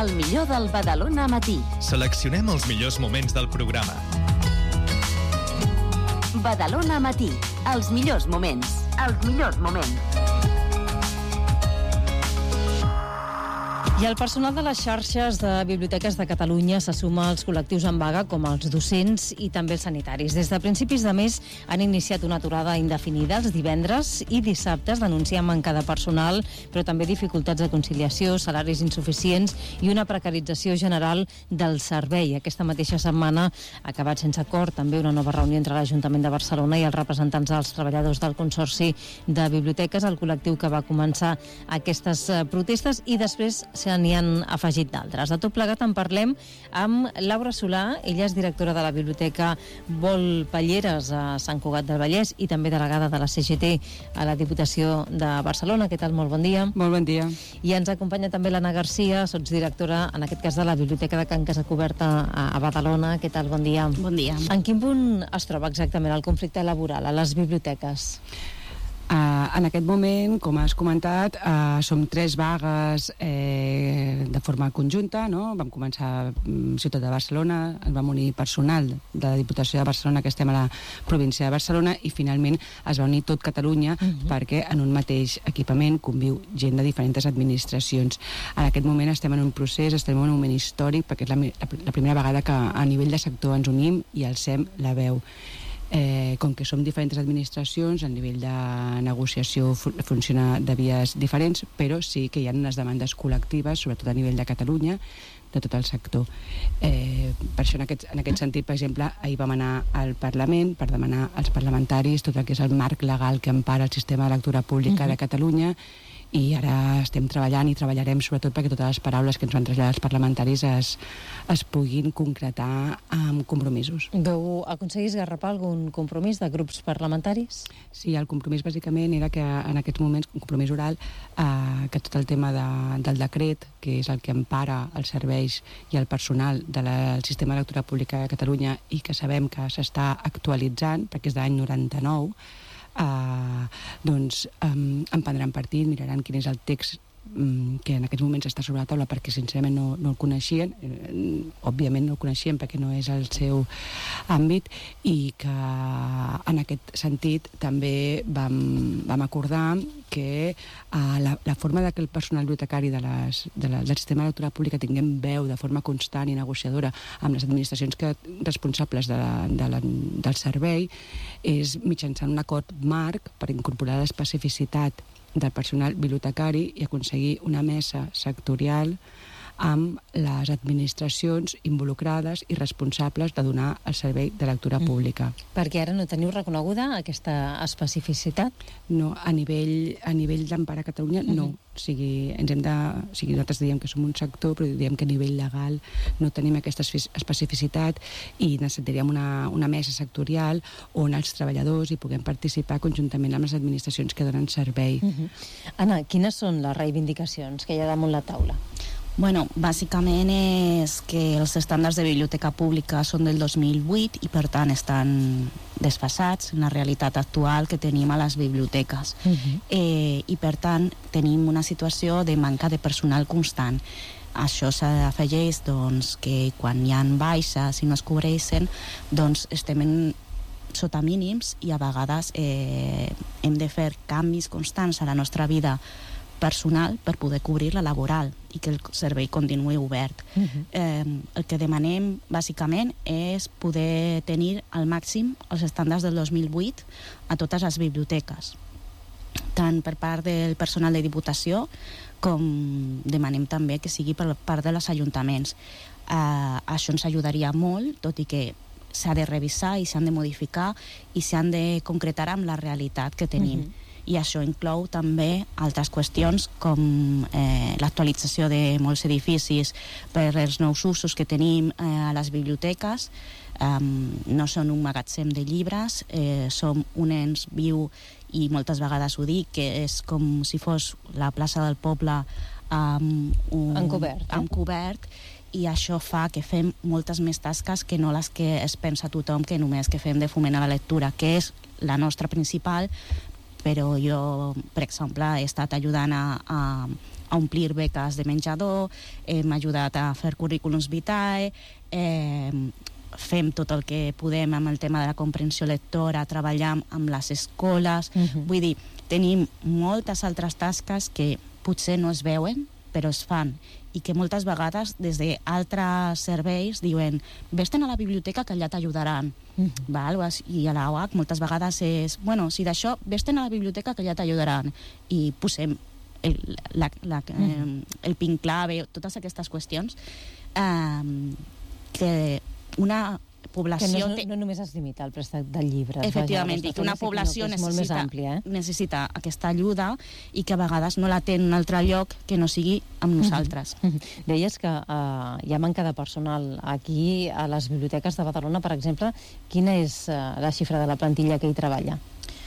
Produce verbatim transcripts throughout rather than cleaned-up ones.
El millor del Badalona Matí. Seleccionem els millors moments del programa. Badalona Matí. Els millors moments. Els millors moments. I el personal de les xarxes de biblioteques de Catalunya se suma als col·lectius en vaga, com els docents i també els sanitaris. Des de principis de mes han iniciat una aturada indefinida els divendres i dissabtes, denunciant manca de personal, però també dificultats de conciliació, salaris insuficients i una precarització general del servei. Aquesta mateixa setmana ha acabat sense acord també una nova reunió entre l'Ajuntament de Barcelona i els representants dels treballadors del Consorci de Biblioteques, el col·lectiu que va començar aquestes protestes, i després se n'hi han afegit d'altres. De tot plegat en parlem amb Laura Solà. Ella és directora de la Biblioteca Vol Palleres a Sant Cugat del Vallès i també delegada de la C G T a la Diputació de Barcelona. Què tal? Molt bon dia. Molt bon dia. I ens acompanya també l'Anna Garcia, sotsdirectora, en aquest cas de la Biblioteca de Can Casacoberta a Badalona. Què tal? Bon dia. Bon dia. En quin punt es troba exactament el conflicte laboral a les biblioteques? Uh, en aquest moment, com has comentat, uh, som tres vagues eh, de forma conjunta, no? Vam començar a Ciutat de Barcelona, ens vam unir personal de la Diputació de Barcelona, que estem a la província de Barcelona, i finalment es va unir tot Catalunya, uh-huh. perquè en un mateix equipament conviu gent de diferents administracions. En aquest moment estem en un procés, estem en un moment històric, perquè és la, la, la primera vegada que a nivell de sector ens unim i alcem la veu. Eh, com que som diferents administracions, el nivell de negociació fu- funciona de vies diferents, però sí que hi ha unes demandes col·lectives, sobretot a nivell de Catalunya, de tot el sector. Eh, per això, en aquest, en aquest sentit, per exemple, ahir vam anar al Parlament per demanar als parlamentaris tot el que és el marc legal que empara el sistema de lectura pública uh-huh. de Catalunya, i ara estem treballant i treballarem sobretot perquè totes les paraules que ens van traslladar els parlamentaris es, es puguin concretar amb compromisos. Veu aconseguir esgarrapar algun compromís de grups parlamentaris? Sí, el compromís bàsicament era que en aquests moments, un compromís oral, eh, que tot el tema de, del decret, que és el que empara els serveis i el personal del sistema de lectura pública de Catalunya i que sabem que s'està actualitzant, perquè és de l'any noranta-nou, Uh, doncs um, en prendran partit, miraran quin és el text um, que en aquests moments està sobre la taula, perquè sincerament no, no el coneixien, uh, òbviament no el coneixien perquè no és el seu àmbit, i que en aquest sentit també vam, vam acordar que uh, la, la forma de que el personal bibliotecari de les, de la, del sistema de lectura pública tinguem veu de forma constant i negociadora amb les administracions que, responsables de la, de la, del servei és mitjançant un acord marc per incorporar l'especificitat del personal bibliotecari i aconseguir una mesa sectorial amb les administracions involucrades i responsables de donar el servei de lectura pública. Mm. Perquè ara no teniu reconeguda aquesta especificitat? No, a nivell, a nivell d'Empara Catalunya mm-hmm. no. O sigui, ens hem de, o sigui, nosaltres diem que som un sector, però diem que a nivell legal no tenim aquesta especificitat i necessitaríem una, una mesa sectorial on els treballadors hi puguem participar conjuntament amb les administracions que donen servei. Mm-hmm. Anna, quines són les reivindicacions que hi ha damunt la taula? Bueno, bàsicament és que els estàndards de biblioteca pública són del dos mil vuit i per tant estan desfasats en la realitat actual que tenim a les biblioteques. Uh-huh. eh, i per tant tenim una situació de manca de personal constant. Això s'afegeix doncs, que quan hi ha baixes i no es cobreixen, doncs estem en sota mínims i a vegades eh, hem de fer canvis constants a la nostra vida personal per poder cobrir la laboral i que el servei continuï obert. Uh-huh. Eh, el que demanem, bàsicament, és poder tenir al màxim els estàndards del dos mil vuit a totes les biblioteques, tant per part del personal de Diputació com demanem també que sigui per part dels ajuntaments. Eh, això ens ajudaria molt, tot i que s'ha de revisar i s'han de modificar i s'han de concretar amb la realitat que tenim. Uh-huh. I això inclou també altres qüestions com eh, l'actualització de molts edificis per els nous usos que tenim eh, a les biblioteques. Um, no són un magatzem de llibres, eh, som un ens viu i moltes vegades ho dic, que és com si fos la plaça del poble amb un, encobert, eh? encobert, i això fa que fem moltes més tasques que no les que es pensa tothom, que només que fem de foment a la lectura, que és la nostra principal, però jo, per exemple, he estat ajudant a, a, a omplir beques de menjador, hem ajudat a fer currículums vitae, eh, fem tot el que podem amb el tema de la comprensió lectora, treballam amb les escoles, uh-huh. vull dir, tenim moltes altres tasques que potser no es veuen, però es fan, i que moltes vegades des d'altres serveis diuen vés-te'n a la biblioteca que allà t'ajudaran. Uh-huh. Val? I a la U A C moltes vegades és, bueno, si d'això, vés-te'n a la biblioteca que allà t'ajudaran, i posem el, la, la, uh-huh. eh, el pin clave, totes aquestes qüestions, eh, que una població... Que no, té... no només es limita al préstec del llibre. Efectivament, i que una població que necessita, àmplia, eh? necessita, necessita aquesta ajuda i que a vegades no la té en un altre lloc que no sigui amb nosaltres. Uh-huh. Uh-huh. Deies que uh, hi ha manca de personal aquí a les biblioteques de Badalona, per exemple. Quina és uh, la xifra de la plantilla que hi treballa?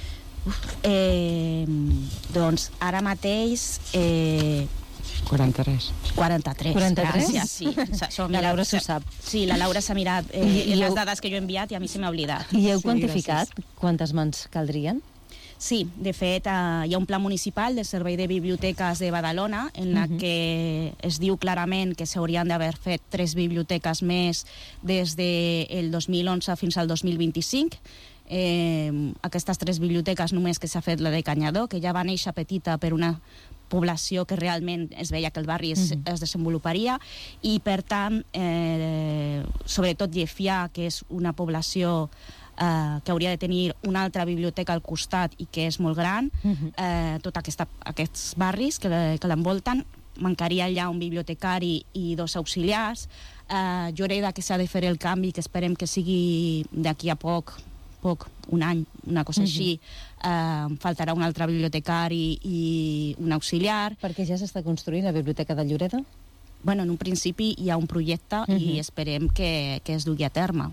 Uf, eh, doncs ara mateix... Eh, quaranta-tres. quaranta-tres. quaranta-tres? Gràcies, sí. Això, la Laura s'ho sap. Sí, la Laura s'ha mirat eh, I, i les heu... dades que jo he enviat i a mi se m'ha oblidat. I heu sí, quantificat gràcies. Quantes mans caldrien? Sí, de fet, eh, hi ha un pla municipal del Servei de Biblioteques de Badalona en la uh-huh. que es diu clarament que s'haurien d'haver fet tres biblioteques més des del dos mil onze fins al dos mil vint-i-cinc. Eh, aquestes tres biblioteques només que s'ha fet la de Canyadó, que ja va néixer petita per una població que realment es veia que el barri es, uh-huh. es desenvoluparia, i per tant eh, sobretot Llefià, que és una població eh, que hauria de tenir una altra biblioteca al costat i que és molt gran, uh-huh. eh, tots aquests barris que, que l'envolten, mancaria allà un bibliotecari i dos auxiliars. eh, Lloreda, que s'ha de fer el canvi, que esperem que sigui d'aquí a poc poc, un any, una cosa uh-huh. així, eh, faltarà un altre bibliotecari i un auxiliar. Perquè ja s'està construint la biblioteca de Lloreda? Bueno, en un principi hi ha un projecte uh-huh. i esperem que, que es dugui a terme.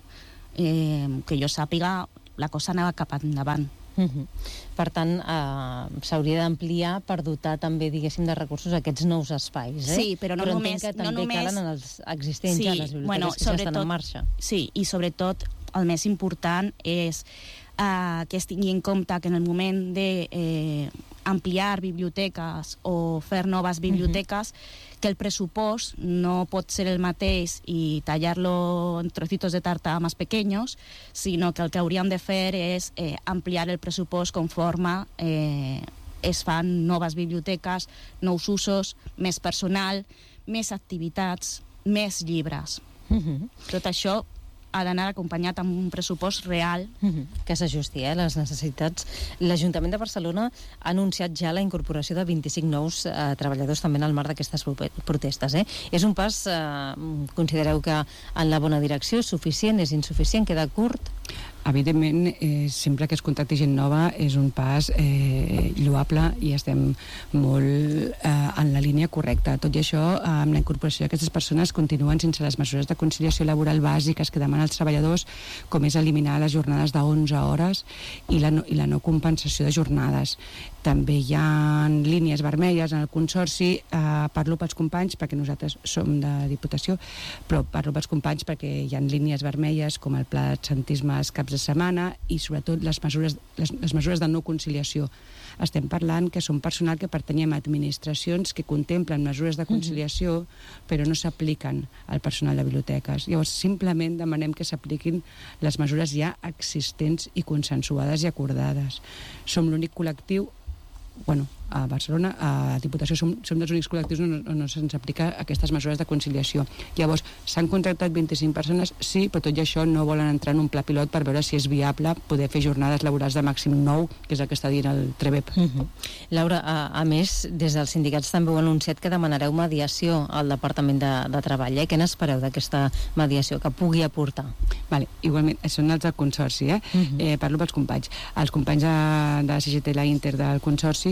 Eh, que jo sàpiga, la cosa anava cap endavant. Uh-huh. Per tant, eh, s'hauria d'ampliar per dotar també, diguéssim, de recursos a aquests nous espais, eh? Sí, però no però només... que també no només... calen en els existents, sí, ja, les biblioteques bueno, que ja estan en marxa. Sí, i sobretot el més important és eh, que es tingui en compte que en el moment de eh, ampliar biblioteques o fer noves biblioteques, uh-huh. que el pressupost no pot ser el mateix i tallar-lo en trocitos de tarta més pequeños, sinó que el que hauríem de fer és eh, ampliar el pressupost conforme eh, es fan noves biblioteques, nous usos, més personal, més activitats, més llibres. Uh-huh. Tot això ha d'anar acompanyat amb un pressupost real. Uh-huh. Que s'ajusti, eh, les necessitats. L'Ajuntament de Barcelona ha anunciat ja la incorporació de vint-i-cinc nous eh, treballadors també en el marc d'aquestes protestes. Eh? És un pas, eh, considereu que en la bona direcció, és suficient, és insuficient, queda curt? Evidentment, eh, sempre que es contracti gent nova és un pas eh, lloable i estem molt eh, en la línia correcta. Tot i això, eh, amb la incorporació d'aquestes persones continuen sense les mesures de conciliació laboral bàsiques que demanen els treballadors, com és eliminar les jornades de onze hores i la no, i la no compensació de jornades. També hi ha línies vermelles en el Consorci, eh, parlo pels companys perquè nosaltres som de Diputació, però parlo pels companys perquè hi ha línies vermelles com el pla d'absentisme als caps de setmana i sobretot les mesures, les, les mesures de no conciliació. Estem parlant que són personal que pertanyem a administracions que contemplen mesures de conciliació uh-huh. però no s'apliquen al personal de biblioteques. Llavors simplement demanem que s'apliquin les mesures ja existents i consensuades i acordades. Som l'únic col·lectiu, bueno, a Barcelona, a Diputació, som, som dels únics col·lectius on no, no se'ns aplica aquestes mesures de conciliació. Llavors, s'han contractat vint-i-cinc persones, sí, però tot i això no volen entrar en un pla pilot per veure si és viable poder fer jornades laborals de màxim nou, que és el que està dient el Trebep. Uh-huh. Laura, a, a més, des dels sindicats també heu anunciat que demanareu mediació al Departament de, de Treball. Eh? Què n'espereu d'aquesta mediació que pugui aportar? Vale, igualment, són els del Consorci, eh? Uh-huh. eh parlo pels companys. Els companys de, de la C G T, la Inter del Consorci, que són els del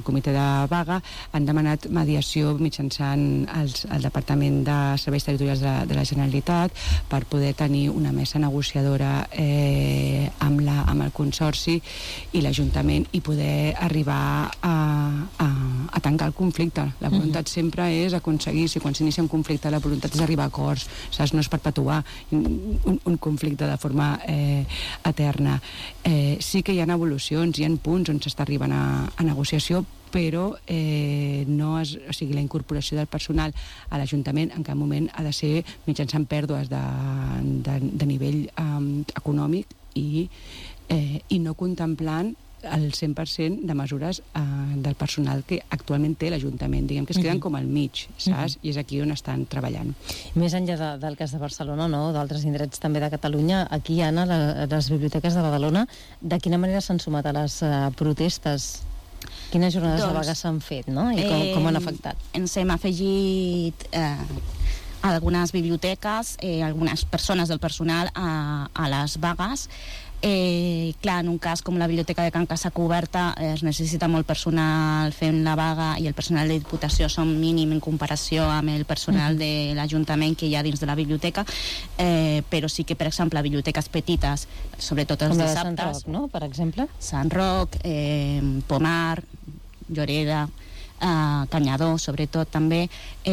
el comitè de vaga, han demanat mediació mitjançant els, el Departament de Serveis Territorials de, de la Generalitat per poder tenir una mesa negociadora eh, amb, la, amb el Consorci i l'Ajuntament i poder arribar a, a, a tancar el conflicte. La voluntat uh-huh. sempre és aconseguir, si quan s'inicia un conflicte la voluntat és arribar a acords, saps? No és perpetuar un, un conflicte de forma eh, eterna. Eh, sí que hi ha evolucions, hi ha punts on s'està arribant a, a negociació, però eh, no és, o sigui, la incorporació del personal a l'Ajuntament en cap moment ha de ser mitjançant pèrdues de, de, de nivell um, econòmic i, eh, i no contemplant el cent per cent de mesures eh, del personal que actualment té l'Ajuntament, diguem que es queden uh-huh. com al mig, saps? Uh-huh. I és aquí on estan treballant. Més enllà de, del cas de Barcelona, no?, d'altres indrets també de Catalunya, aquí, Anna, la, les biblioteques de Badalona, de quina manera s'han sumat a les uh, protestes? Quines jornades doncs, de vaga s'han fet, no? I com, eh, com han afectat? Ens hem afegit eh, algunes biblioteques, eh, algunes persones del personal a, a les vagues. Eh, clar, en un cas com la biblioteca de Can Casacuberta eh, es necessita molt personal fent la vaga i el personal de Diputació són mínim en comparació amb el personal de l'Ajuntament que hi ha dins de la biblioteca, eh, però sí que, per exemple, biblioteques petites, sobretot els com dissabtes... Com la de Sant Roc, no?, per exemple? Sant Roc, eh, Pomar, Lloreda, eh, Canyadó, sobretot també...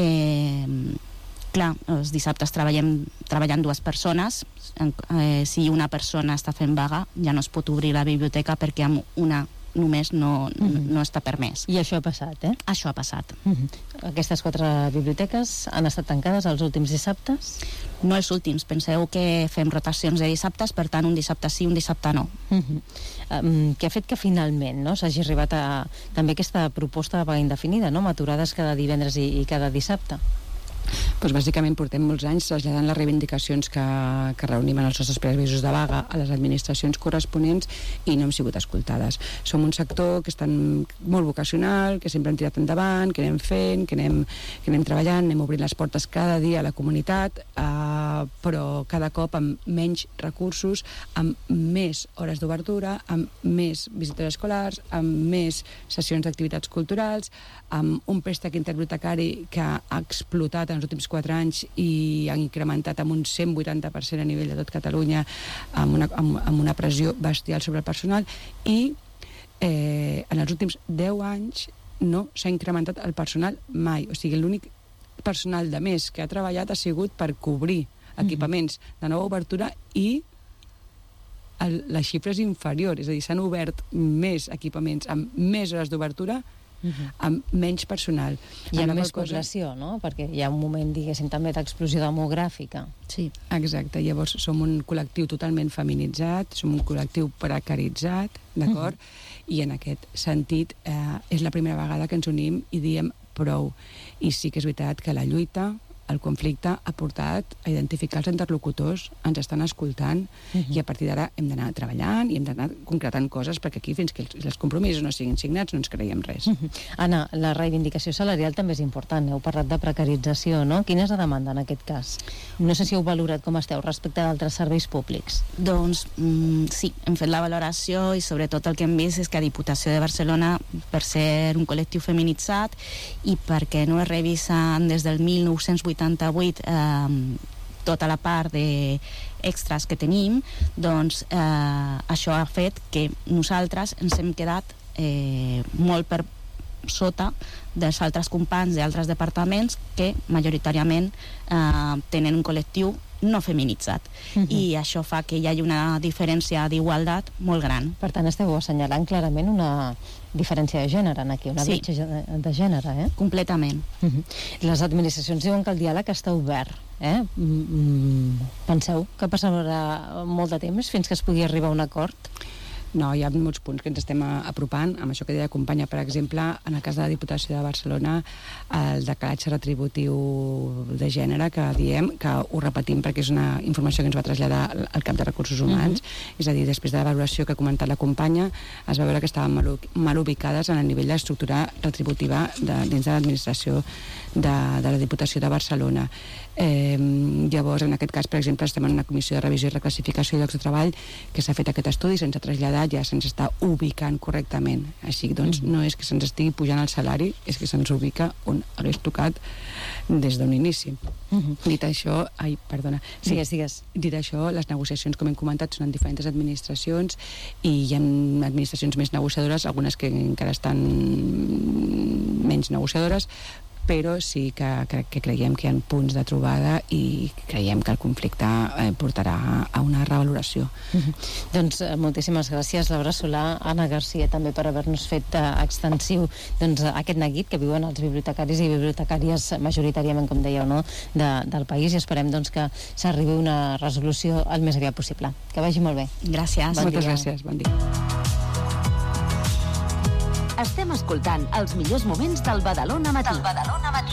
Eh, clar, els dissabtes treballem treballant dues persones. Eh, si una persona està fent vaga, ja no es pot obrir la biblioteca perquè amb una només no, uh-huh. no està permès. I això ha passat, eh? Això ha passat. Uh-huh. Aquestes quatre biblioteques han estat tancades els últims dissabtes? No els últims. Penseu que fem rotacions de dissabtes, per tant, un dissabte sí, un dissabte no. Uh-huh. Um, què ha fet que finalment no, s'hagi arribat a també aquesta proposta de vaga indefinida, no?, amb aturades cada divendres i, i cada dissabte? Doncs bàsicament portem molts anys traslladant les reivindicacions que, que reunim en els nostres preavisos de vaga a les administracions corresponents i no hem sigut escoltades. Som un sector que està molt vocacional, que sempre hem tirat endavant, que anem fent, que anem, que anem treballant, anem obrint les portes cada dia a la comunitat, eh, però cada cop amb menys recursos, amb més hores d'obertura, amb més visites escolars, amb més sessions d'activitats culturals, amb un préstec interbibliotecari que ha explotat en els últims quatre anys i ha incrementat amb un cent vuitanta per cent a nivell de tot Catalunya, amb una, amb, amb una pressió bestial sobre el personal, i eh, en els últims deu anys no s'ha incrementat el personal mai. O sigui, l'únic personal de més que ha treballat ha sigut per cobrir equipaments de nova obertura i el, la xifra és inferior, és a dir, s'han obert més equipaments amb més hores d'obertura Uh-huh. amb menys personal. I amb, amb més cosa... població, no? Perquè hi ha un moment, diguéssim, també d'explosió demogràfica. Sí. Exacte. Llavors, som un col·lectiu totalment feminitzat, som un col·lectiu precaritzat, d'acord? Uh-huh. I en aquest sentit eh, és la primera vegada que ens unim i diem prou. I sí que és veritat que la lluita, el conflicte ha portat a identificar els interlocutors, ens estan escoltant, uh-huh. i a partir d'ara hem d'anar treballant i hem d'anar concretant coses perquè aquí fins que els, els compromisos no siguin signats no ens creiem res. Uh-huh. Anna, la reivindicació salarial també és important. Heu parlat de precarització, no? Quina és la demanda en aquest cas? No sé si heu valorat com esteu respecte d'altres serveis públics. Doncs mm, sí, hem fet la valoració i sobretot el que hem vist és que a Diputació de Barcelona, per ser un col·lectiu feminitzat i perquè no es revisen des del mil nou-cents vuitanta-vuit eh, tota la part d'extras que tenim, doncs eh, això ha fet que nosaltres ens hem quedat eh, molt per sota dels altres companys d'altres departaments que majoritàriament eh, tenen un col·lectiu no feminitzat. Uh-huh. I això fa que hi hagi una diferència d'igualtat molt gran. Per tant, esteu assenyalant clarament una diferència de gènere aquí, una sí. bretxa de, de gènere, eh? Completament. Uh-huh. Les administracions diuen que el diàleg està obert, eh? Mm, penseu que passarà molt de temps fins que es pugui arribar a un acord? No, hi ha molts punts que ens estem apropant, amb això que deia companya, per exemple, en el cas de la Diputació de Barcelona, el decalatge retributiu de gènere, que diem, que ho repetim perquè és una informació que ens va traslladar el cap de Recursos Humans, uh-huh. és a dir, després de la valoració que ha comentat la companya, es va veure que estaven mal, mal ubicades en el nivell d'estructura retributiva de, dins de l'administració de, de la Diputació de Barcelona. Eh, llavors, en aquest cas, per exemple, estem en una comissió de revisió i reclassificació de llocs de treball que s'ha fet aquest estudi, se'ns ha traslladat d'edat ja se'ns està ubicant correctament. Així doncs, no és que se'ns estigui pujant el salari, és que se'ns ubica on hagués tocat des d'un inici. Uh-huh. Dit això... Ai, perdona. Sí, digues, digues. Dit això, les negociacions, com hem comentat, són en diferents administracions i hi ha administracions més negociadores, algunes que encara estan menys negociadores, però sí que, que, que creiem que hi ha punts de trobada i creiem que el conflicte eh, portarà a una revaloració. Mm-hmm. Doncs eh, moltíssimes gràcies, Laura Solà, Anna Garcia, també per haver-nos fet eh, extensiu doncs, aquest neguit que viuen els bibliotecaris i bibliotecàries majoritàriament, com dèieu, no? de, del país, i esperem doncs, que s'arribi a una resolució el més aviat possible. Que vagi molt bé. Gràcies. Bon Moltes dia. gràcies, bon dia. Estem escoltant els millors moments del Badalona Matí. Del Badalona Matí.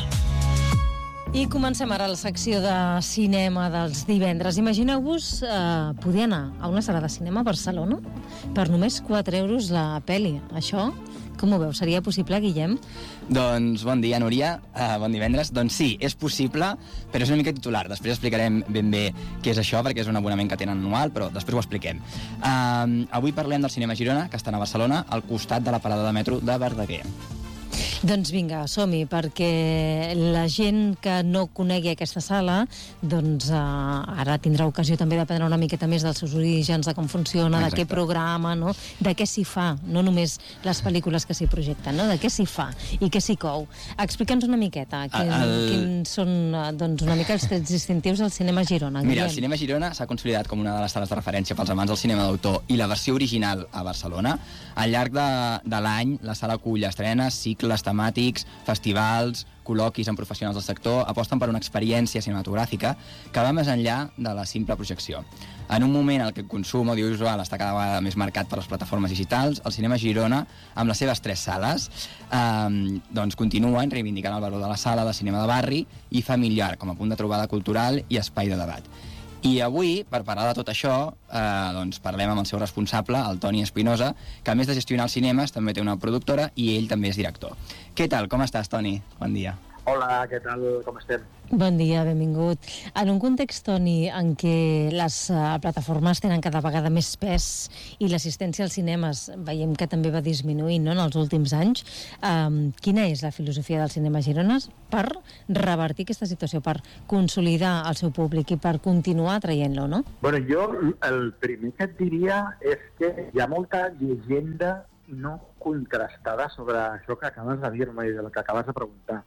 I comencem ara la secció de cinema dels divendres. Imagineu-vos eh, poder anar a una sala de cinema a Barcelona per només quatre euros la pel·li. Això, com ho veus? Seria possible, Guillem? Doncs bon dia, Núria. Uh, bon divendres. Doncs sí, és possible, però és una mica titular. Després explicarem ben bé què és això, perquè és un abonament que tenen anual, però després ho expliquem. Uh, avui parlem del Cinema Girona, que està a Barcelona, al costat de la parada de metro de Verdaguer. Doncs vinga, som-hi, perquè la gent que no conegui aquesta sala doncs eh, ara tindrà ocasió també d'aprendre una miqueta més dels seus orígens, de com funciona, Exacte. de què programa, no? De què s'hi fa, no només les pel·lícules que s'hi projecten, no? De què s'hi fa i què s'hi cou. Explica'ns una miqueta quin, el... quins són doncs, una mica els trets distintius del Cinema Girona. Mira, Guillem. el Cinema Girona s'ha consolidat com una de les sales de referència pels amants del cinema d'autor i la versió original a Barcelona. Al llarg de, de l'any, la sala acull estrenes, cicles temàtics, festivals, col·loquis amb professionals del sector, aposten per una experiència cinematogràfica que va més enllà de la simple projecció. En un moment en què el consum audiovisual està cada vegada més marcat per les plataformes digitals, el Cinema Girona, amb les seves tres sales, eh, doncs continuen reivindicant el valor de la sala de cinema de barri i familiar com a punt de trobada cultural i espai de debat. I avui, per parlar de tot això, eh, doncs parlem amb el seu responsable, el Toni Espinosa, que a més de gestionar els cinemes també té una productora i ell també és director. Què tal? Com estàs, Toni? Bon dia. Hola, què tal? Com estem? Bon dia, benvingut. En un context, Toni, en què les uh, plataformes tenen cada vegada més pes i l'assistència als cinemes veiem que també va disminuint, no?, en els últims anys, um, quina és la filosofia del Cinema Girona per revertir aquesta situació, per consolidar el seu públic i per continuar traient-lo, no? Bueno, jo el primer que et diria és que hi ha molta llegenda no contrastada sobre això que acabes de dir-me i del que acabes de preguntar.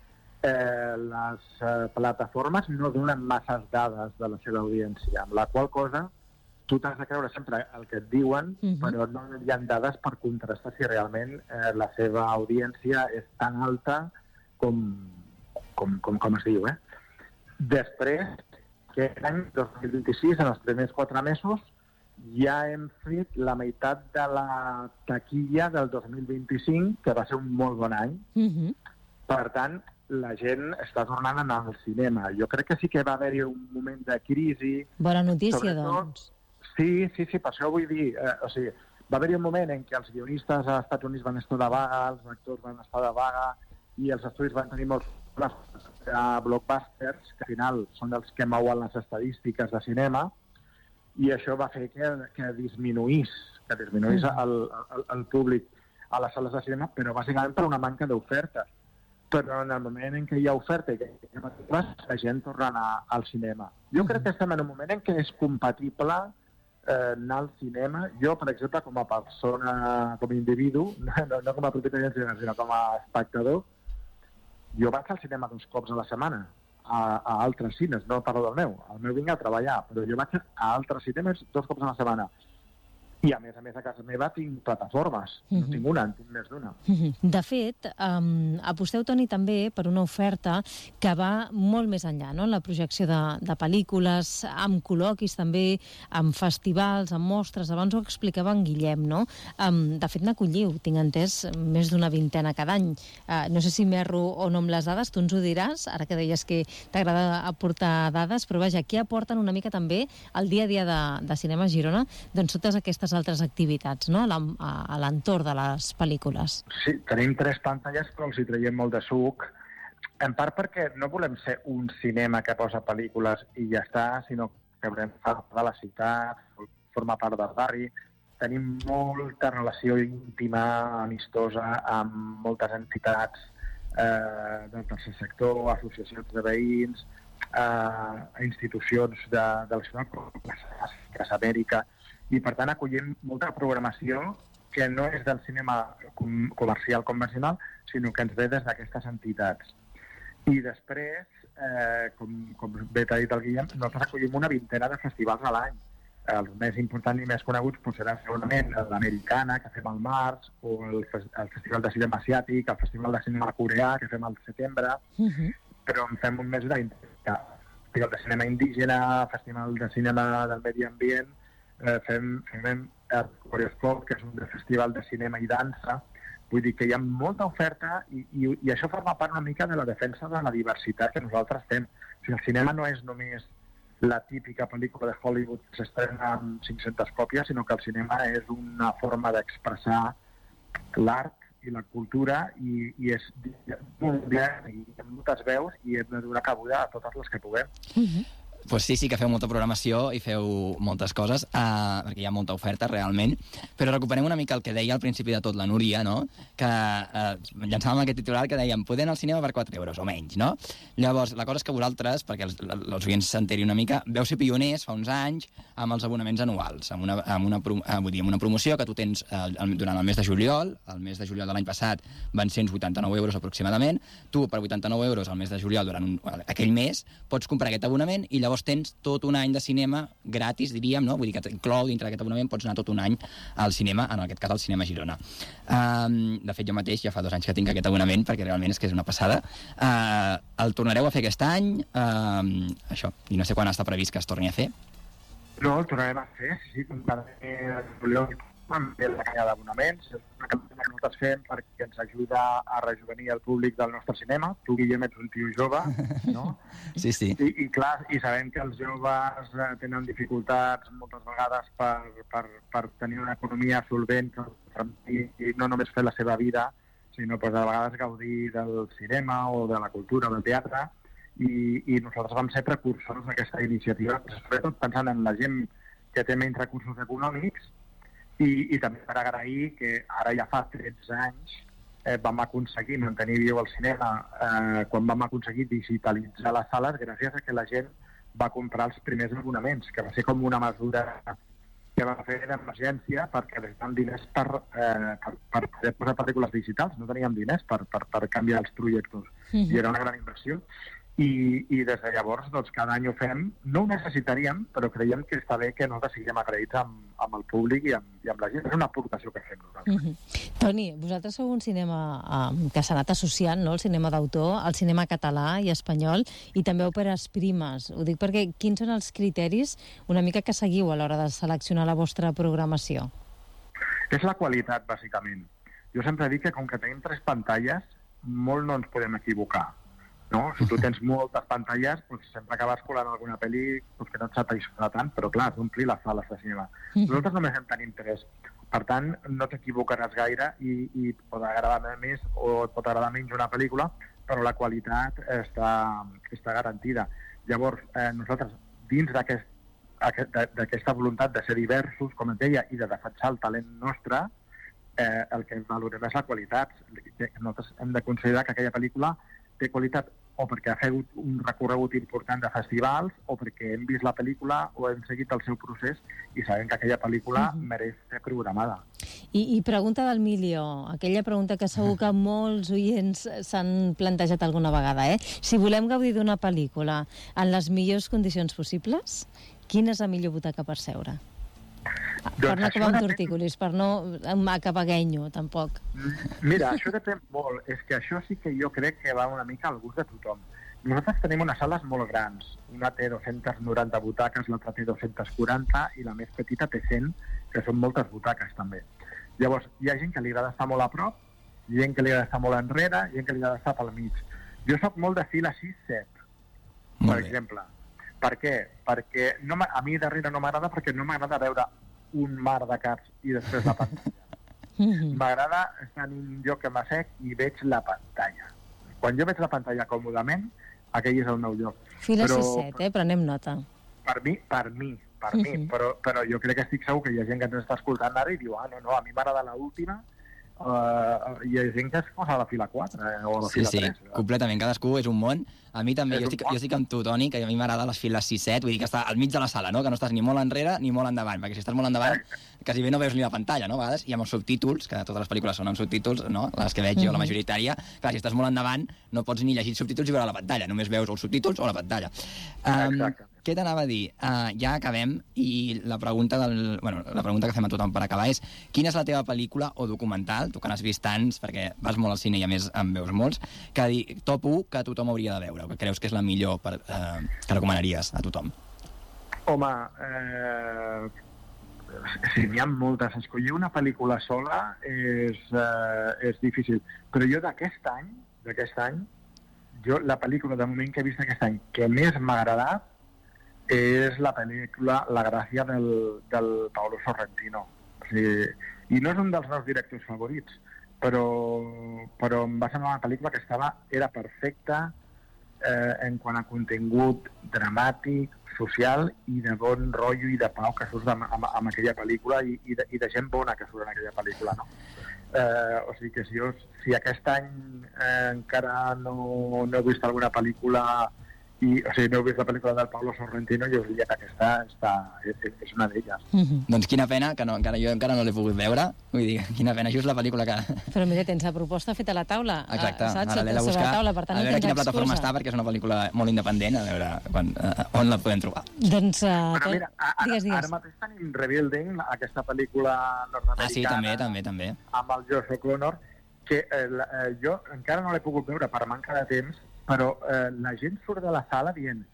Eh, les eh, plataformes no donen masses dades de la seva audiència, amb la qual cosa tu t'has de creure sempre el que et diuen, uh-huh. però no hi ha dades per contrastar si realment eh, la seva audiència és tan alta com, com, com, com es diu. Eh? Després, que l'any dos mil vint-i-sis, en els primers quatre mesos, ja hem fet la meitat de la taquilla del dos mil vint-i-cinc, que va ser un molt bon any. Uh-huh. Per tant, la gent està tornant a anar al cinema. Jo crec que sí que va haver-hi un moment de crisi. Bona notícia, sobretot, doncs. Sí, sí, sí, per això vull dir... Eh, o sigui, va haver-hi un moment en què els guionistes als Estats Units van estar de vaga, els actors van estar de vaga, i els estudis van tenir molts blockbusters, que al final són els que mouen les estadístiques de cinema, i això va fer que, que disminuís, que disminuís mm. el, el, el públic a les sales de cinema, però bàsicament per una manca d'oferta. Però en el moment en què hi ha oferta i que hi ha matrícules, la gent torna a anar al cinema. Jo crec que estem en un moment en què és compatible eh, anar al cinema. Jo, per exemple, com a persona, com a individu, no, no com a propietari del cinema, sinó com a espectador, jo vaig al cinema dos cops a la setmana, a, a altres cines, no parlo del meu. El meu vinc a treballar, però jo vaig a altres cinemes dos cops a la setmana. I a més a més a casa meva tinc plataformes, uh-huh. no tinc una, en tinc més d'una. Uh-huh. De fet, um, aposteu, Toni, també per una oferta que va molt més enllà, no?, en la projecció de, de pel·lícules, amb col·loquis també, amb festivals, amb mostres. Abans ho explicava en Guillem, no? Um, de fet, n'acolliu, tinc entès, més d'una vintena cada any. Uh, no sé si m'erro o no amb les dades, tu ens ho diràs, ara que deies que t'agrada aportar dades, però vaja, què aporten una mica també al dia a dia de, de Cinema Girona, doncs totes aquestes altres activitats, no?, a l'entorn de les pel·lícules. Sí, tenim tres pantalles, però els hi traiem molt de suc, en part perquè no volem ser un cinema que posa pel·lícules i ja està, sinó que volem formar part de la ciutat, formar part del barri. tenim molta relació íntima, amistosa, amb moltes entitats eh, del tercer sector, associacions de veïns, eh, institucions de, de la ciutat, com Casa Amèrica, i per tant acollim molta programació que no és del cinema com, comercial convencional, sinó que ens ve des d'aquestes entitats. I després, eh, com, com bé t'ha dit el Guillem, nosaltres acollim una vintena de festivals a l'any. Els més importants i més coneguts pues, seran segurament l'Americana, que fem al març, o el, el Festival de Cinema Asiàtic, el Festival de Cinema Coreà, que fem al setembre, uh-huh. però en fem un mes de Festival de Cinema Indígena, Festival de Cinema del Medi Ambient, eh, fem, fem el Coreoscop, que és un festival de cinema i dansa. Vull dir que hi ha molta oferta i, i, i això forma part una mica de la defensa de la diversitat que nosaltres fem. O sigui, el cinema no és només la típica pel·lícula de Hollywood que s'estrena amb cinc-centes còpies, sinó que el cinema és una forma d'expressar l'art i la cultura i, i és molt bé, i amb moltes veus i hem de donar cabuda a totes les que puguem. Mm-hmm. Pues sí, sí que feu molta programació i feu moltes coses, uh, perquè hi ha molta oferta realment, però recuperem una mica el que deia al principi de tot la Núria, no? Que uh, llançàvem aquest titular que dèiem poder anar al cinema per quatre euros o menys, no? Llavors, la cosa és que vosaltres, perquè els, els oients s'enterin una mica, veu ser pioners fa uns anys amb els abonaments anuals, amb una, amb una, uh, vull dir, amb una promoció que tu tens uh, durant el mes de juliol, el mes de juliol de l'any passat van cent vuitanta-nou euros aproximadament, tu per vuitanta-nou euros al mes de juliol durant un, aquell mes pots comprar aquest abonament i llavors tens tot un any de cinema gratis, diríem, no? Vull dir que t'inclou dintre d'aquest abonament, pots anar tot un any al cinema, en aquest cas al cinema Girona. Um, de fet, jo mateix ja fa dos anys que tinc aquest abonament, perquè realment és que és una passada. Uh, el tornareu a fer aquest any, uh, això, i no sé quan està previst que es torni a fer. No, el tornarem a fer, sí, com cada juliol amb la canya d'abonaments, és una campanya que nosaltres fem perquè ens ajuda a rejuvenir el públic del nostre cinema. Tu, Guillem, ets un tio jove, no? Sí, sí. I, i clar, i sabem que els joves tenen dificultats moltes vegades per, per, per tenir una economia solvent i, i no només fer la seva vida, sinó pues, a vegades gaudir del cinema o de la cultura o del teatre, i, i nosaltres vam ser precursors d'aquesta iniciativa, sobretot pensant en la gent que té menys recursos econòmics, I, i també per agrair que ara ja fa tretze anys eh, vam aconseguir mantenir viu el cinema eh, quan vam aconseguir digitalitzar les sales gràcies a que la gent va comprar els primers abonaments, que va ser com una mesura que va fer d'emergència perquè necessitàvem diners per, eh, per, per poder posar pel·lícules digitals, no teníem diners per, per, per canviar els projectors, mm-hmm. i era una gran inversió. I, i des de llavors, doncs, cada any ho fem. No ho necessitaríem, però creiem que està bé que nosaltres siguem agraïts amb, amb el públic i amb, i amb la gent. És una aportació que fem nosaltres. Mm-hmm. Toni, vosaltres sou un cinema um, que s'ha anat associant, no?, el cinema d'autor, el cinema català i espanyol, i també òperes primes. Ho dic perquè quins són els criteris una mica que seguiu a l'hora de seleccionar la vostra programació? És la qualitat, bàsicament. Jo sempre dic que com que tenim tres pantalles, molt no ens podem equivocar. No? Si tu tens moltes pantalles, doncs sempre acabes colant alguna pel·li doncs que no et satisfà tant, però clar, has d'omplir les sales de cinema. Nosaltres només en tenim tres. Per tant, no t'equivocaràs gaire i, i pot agradar més o et pot agradar menys una pel·lícula, però la qualitat està, està garantida. Llavors, eh, nosaltres, dins d'aquest, aquest, d'aquesta voluntat de ser diversos, com et deia, i de defensar el talent nostre, eh, el que valorem és la qualitat. Nosaltres hem de considerar que aquella pel·lícula té qualitat o perquè ha fet un recorregut important de festivals o perquè hem vist la pel·lícula o hem seguit el seu procés i sabem que aquella pel·lícula uh-huh. mereix ser programada. I, I pregunta del milió, aquella pregunta que segur que molts oients s'han plantejat alguna vegada, eh? Si volem gaudir d'una pel·lícula en les millors condicions possibles, quina és la millor butaca per seure? Per doncs no acabar amb tortícolis, per no acabar guenyo, tampoc. Mira, això depèn molt. És que això sí que jo crec que va una mica al gust de tothom. Nosaltres tenim unes sales molt grans. Una té dues-centes noranta butaques, l'altra té dues-centes quaranta i la més petita té cent, que són moltes butaques també. Llavors, hi ha gent que li agrada estar molt a prop, gent que li agrada estar molt enrere, gent que li agrada estar pel mig. Jo soc molt de fila sis set, per exemple. Per què? Perquè no a mi darrere no m'agrada perquè no m'agrada veure un mar de caps i després la pantalla. M'agrada estar en un lloc que m'assec i veig la pantalla. Quan jo veig la pantalla còmodament, aquell és el meu lloc. Fila sis set, eh? Prenem nota. Per mi, per mi, per uh -huh. mi, però, però jo crec que estic segur que hi ha gent que ens està escoltant ara i diu, ah, no, no, a mi m'agrada l'última, uh, hi ha gent que es posa a la fila quatre eh, o a la sí, fila sí, tres. Sí, completament, cadascú és un món. A mi també, jo estic, jo estic amb tu, Toni, que a mi m'agrada les files sis set, vull dir que està al mig de la sala, no? Que no estàs ni molt enrere ni molt endavant, perquè si estàs molt endavant quasi bé no veus ni la pantalla, no? A vegades, i amb els subtítols, que totes les pel·lícules són amb subtítols, no? Les que veig jo, la majoritària, clar, si estàs molt endavant no pots ni llegir subtítols i veure la pantalla, només veus els subtítols o la pantalla. Um, què t'anava a dir? Uh, ja acabem, i la pregunta, del, bueno, la pregunta que fem a tothom per acabar és: quina és la teva pel·lícula o documental, tu que n'has vist tants, perquè vas molt al cine i a més en veus molts, que di, top u que tothom hauria de veure, o que creus que és la millor per, eh, que recomanaries a tothom? Home, eh, sí, n'hi ha moltes. Escollir una pel·lícula sola és, eh, és difícil. Però jo d'aquest any, d'aquest any, jo la pel·lícula de moment que he vist aquest any que més m'ha agradat és la pel·lícula La gràcia del, del Paolo Sorrentino. O sigui, i no és un dels meus directors favorits, però, però em va semblar una pel·lícula que estava, era perfecta eh, en quant a contingut dramàtic, social i de bon rotllo i de pau que surt amb, amb, amb aquella pel·lícula i, i, de, i de gent bona que surt en aquella pel·lícula, no? Eh, o sigui que si, jo, si aquest any eh, encara no, no he vist alguna pel·lícula i, o sigui, no he vist la pel·lícula del Paolo Sorrentino, jo diria que aquesta està, és, és una d'elles. Mm-hmm. Doncs quina pena, que no, encara, jo encara no l'he pogut veure. Vull dir, quina pena, just la pel·lícula que... Però mira, tens la proposta feta a la taula. Exacte, saps? ara l'he de buscar, taula, per tant, a no veure quina excusa. plataforma està, perquè és una pel·lícula molt independent, a veure quan, uh, on la podem trobar. Doncs, uh, Però mira, ara, digues, digues. ara mateix tenim Rebuilding, aquesta pel·lícula nord-americana. Ah, sí, també, també, també. Amb el Josh O'Connor, que eh, la, eh, jo encara no l'he pogut veure per manca de temps, però eh, la gent surt de la sala dient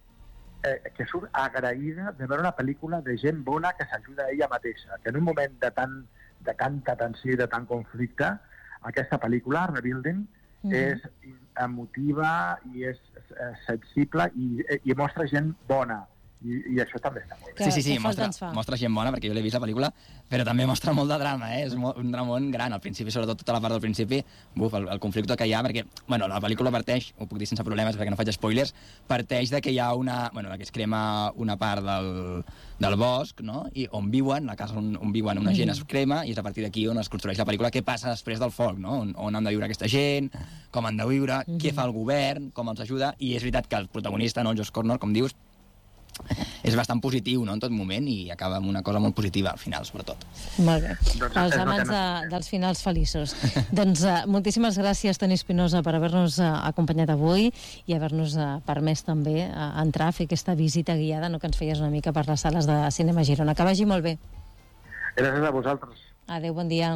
eh, que surt agraïda de veure una pel·lícula de gent bona que s'ajuda a ella mateixa, que en un moment de, tant, de tanta tensió i de tant conflicte, aquesta pel·lícula, Rebuilding, mm. és emotiva i és eh, sensible i, i mostra gent bona. I, i això també està molt bé. Que, sí, sí, sí, mostra, mostra gent bona, perquè jo l'he vist la pel·lícula, però també mostra molt de drama, eh? És un dramón gran, al principi, sobretot tota la part del principi, buf, el, el conflicte que hi ha, perquè, bueno, la pel·lícula parteix, ho puc dir sense problemes perquè no faig spoilers, parteix de que hi ha una, bueno, que es crema una part del, del bosc, no?, i on viuen, la casa on, on viuen una gent es crema, i és a partir d'aquí on es construeix la pel·lícula, què passa després del foc, no?, on, on han de viure aquesta gent, com han de viure, mm-hmm. què fa el govern, com els ajuda, i és veritat que el protagonista, no, el Josh O'Connor, com dius, és bastant positiu, no?, en tot moment, i acaba amb una cosa molt positiva al final, sobretot. Molt bé. Els amants de, dels finals feliços. Doncs uh, moltíssimes gràcies, Toni Espinosa, per haver-nos uh, acompanyat avui i haver-nos uh, permès també uh, entrar a fer aquesta visita guiada, no?, que ens feies una mica per les sales de Cinema Girona. Que vagi molt bé. Gràcies a vosaltres. Adéu, bon dia.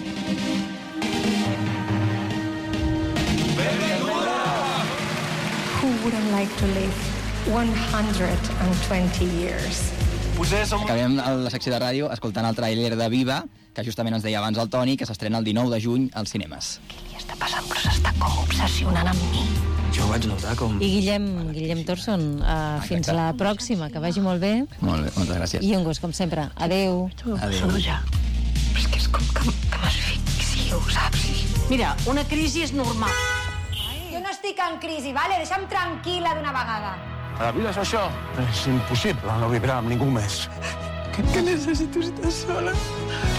Who wouldn't like to live one hundred twenty years? Acabem la secció de ràdio escoltant el tràiler de Viva, que justament ens deia abans el Toni, que s'estrena el dinou de juny als cinemes. Què li està passant? Però s'està com obsessionant amb mi. Jo vaig notar com... I Guillem, Guillem Torson, uh, fins a la pròxima, que vagi molt bé. Molt bé, moltes gràcies. I un gust, com sempre. Adéu. Adéu. Ja. Però és que és com que, que m'asfixio, saps? Mira, una crisi és normal. Jo no estic en crisi, vale? Deixa'm tranquil·la d'una vegada. A la vida és això. És impossible no vibrar amb ningú més. Que necessito estar sola.